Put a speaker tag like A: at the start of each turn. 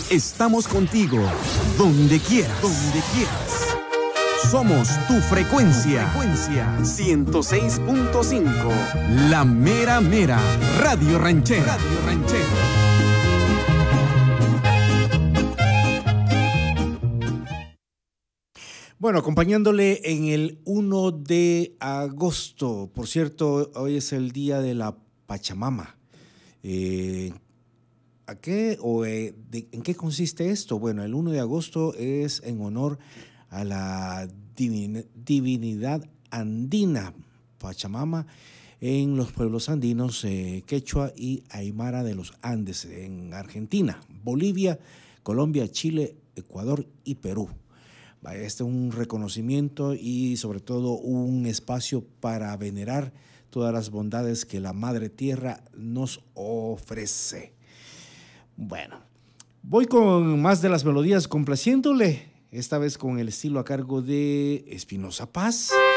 A: Estamos contigo, donde quieras, donde quieras. Somos tu frecuencia, 106.5, La Mera Mera, Radio Ranchera. Radio Ranchera.
B: Bueno, acompañándole en el 1 de agosto. Por cierto, hoy es el día de la Pachamama. ¿A qué o en qué consiste esto? Bueno, el 1 de agosto es en honor a la divinidad andina, Pachamama, en los pueblos andinos quechua y aymara de los Andes, en Argentina, Bolivia, Colombia, Chile, Ecuador y Perú. Este es un reconocimiento y sobre todo un espacio para venerar todas las bondades que la Madre Tierra nos ofrece. Bueno, voy con más de las melodías complaciéndole, esta vez con el estilo a cargo de Espinoza Paz.